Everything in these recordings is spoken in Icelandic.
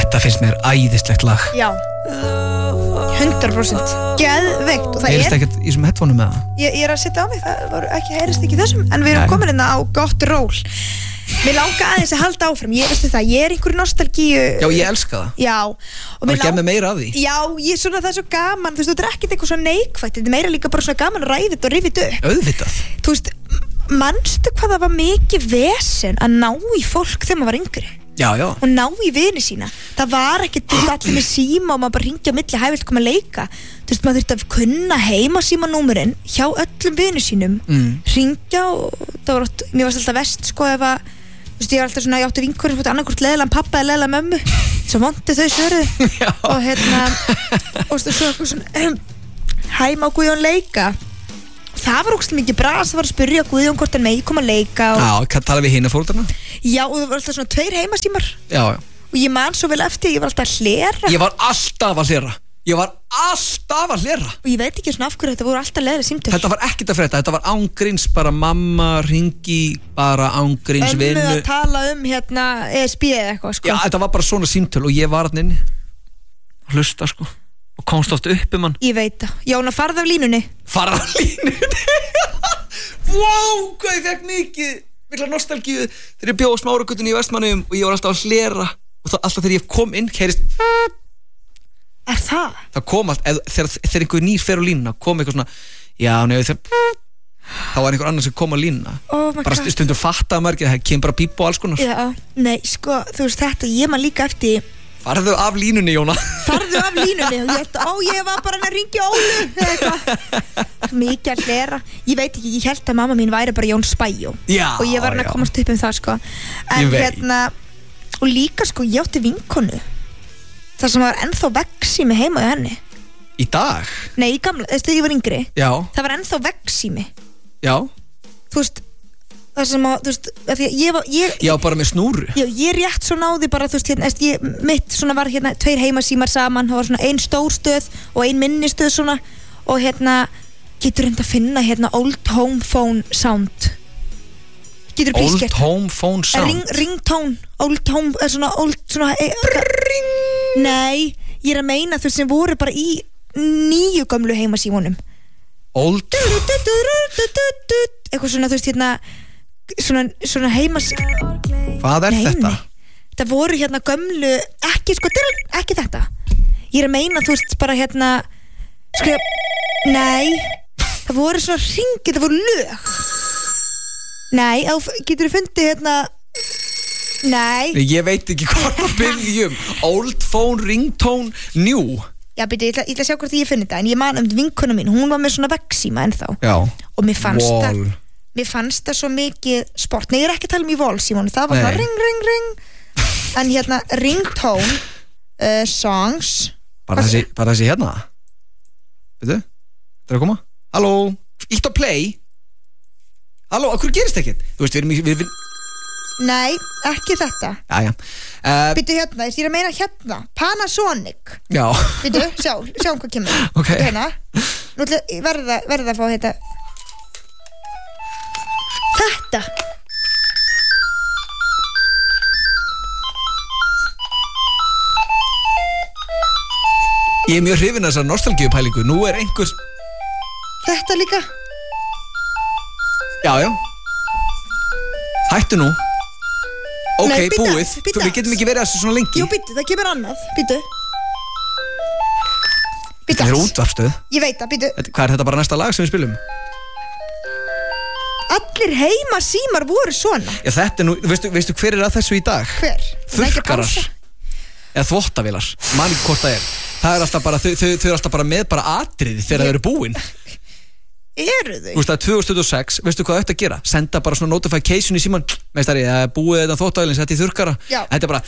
Þetta finnst mér æðislegt lag. Já 100% geðveikt og það Heyrist ekkert í þessum headphoneum með það? Ég að setja á mig, það heyrist ekki þessum en við erum komin hérna á gott ról. Mér langar aðeins að halda áfram, ég veistu það, ég einhverju nostalgíu. Já, ég elska það. Já. Og mér gef mér meira af því. Já, það er svo gaman, þú veist, þetta er ekkert eitthvað svo neikvætt, þetta er meira líka bara svona gaman að ræða þetta og rifja þetta upp. Auðvitað. Þú veist, manstu hvað það var mikið vesen að ná í fólk þegar maður var yngri? Já. Og ná í vini sína. Það var ekkert allir með síma og maður bara hringja á milli, hæfilt koma að leika. Þú veist, maður þurfti að kunna heimasímanúmerinn hjá öllum vini sínum. Hringja og það var mér varst alltaf vest, sko, ef að þú veist, ég var alltaf svona, ég átti vinkonur annarkvort leiðilegan pappa eða leiðilega mömmu svo vondi þau svöruðu og svo svona hæ, má Guðjón leika? Það var ógeðslega mikið bras, það var að spyrja Guðjón hvort hann megi koma að leika Já, tala við hina fóreldrarna? Já, og það var alltaf svona 2 heimasímar Já og ég man svo vel eftir, ég var alltaf að hlera Ég var alltaf að hlera og ég veit ekki svona af hverju þetta voru alltaf leiðileg símtöl Þetta var ekkert að frétta, þetta var ángríns bara mamma ringi bara ángríns vinnu að tala hérna ESB eða eitthvað sko. Já, þetta var bara svona símtöl og ég var hann inni að hlusta sko og komst oft upp hann Ég veit það, Jóna farð af línunni Wow, hvað ég fekk mikla nostalgíu þegar ég bjó á Smáragötunni í Vestmannaeyjum og ég var alltaf að hlera og alltaf þegar ég kom inn heyrist Er það? Það kom allt, þegar einhver nýr fer á línuna kom eitthvað svona, já, þá var einhver annar sem kom á línuna bara stundum fattaði maður ekki, það kem bara píp og alls konar Já, nei, sko, þú veist þetta, ég man líka eftir Farðu af línunni, Jóna Farðu af línunni og ég var bara að ringja Ólu Mikið að hlera Ég veit ekki, ég held að mamma mín væri bara Jón Spæjó og ég var að komast upp það, sko En og líka, sko, ég átti vinkonu Það sem var ennþá veggsími heima í henni Í dag? Nei, í gamla, þegar ég var yngri Já Það var ennþá veggsími Já Þú veist, það sem að, þú veist að ég Já, bara með snúru Já, ég rétt svo náði bara, þú veist, mitt svona var 2 heimasímar saman Það var svona 1 stór stöð og 1 minni stöð svona Og getur reynd að finna old home phone sound Getur Old home phone sound Ringtone, old home, svona old svona Ring Nei, ég er að meina þau sem voru bara í nýju gömlu heimasímunum Old Eitthvað svona, þú veist, svona heimas Hvað er þetta? Það voru gömlu, ekki þetta Ég er að meina, þú veist, bara Nei, það voru svona hringi, það voru lög Nei, getur þú fundið Nei Ég veit ekki hvað að byrjum Old phone, ringtone, new Já, byrju, ég ætla að sjá hvort ég finn þetta En ég man vinkona mín, hún var með svona veggsíma ennþá Já Og mér fannst það svo mikið sport Nei, ég er ekki að tala í volsímanu Það var svona ring, ring, ring En ringtone Songs Bara þessi Veitu, það er að koma Halló, ítt á play Halló, hvað gerist ekkert? Þú veist, við erum Nei, ekki þetta Jæja Býttu ég er að meina Panasonic Já Býttu, sjáum hvað kemur Ok Nú verða að fá þetta Ég er mjög hrifinn af þessar nostalgíu pælingu Nú er einhvers Þetta líka Já Hættu nú Ok, nei, búið, við getum ekki verið þessu svona lengi Jú, býttu, það kemur annað, býttu Þetta er útvarpstöð Ég veit það, býttu Hvað er þetta bara næsta lag sem við spilum? Allir heimasímar voru svona Já, þetta er nú, veistu hver er að þessu í dag? Hver? Þurrkarar Eða þvottavélar, man ekki hvort það er Það er alltaf bara, þau eru alltaf bara með bara atriði þegar þau eru búin Eru þau? Þú veist, það er 2006, veistu hvað það ætti að gera? Senda bara svona notification í síman Meistari, búið þetta þvottavélinn, sett í þurrkara Þetta er bara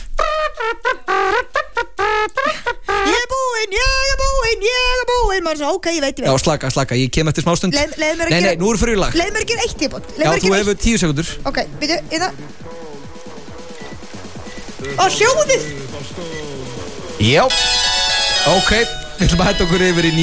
Ég er búinn Maður svo, ok, ég veit Já, slaka, ég kem eftir smástund Nei, nú eru fyrir lag Leið mér að gera eitt tíbot Já, þú hefur 10 sekundur Ok, byrju, Og hljóðið Já Ok, við ætlum að hætta okkur yfir í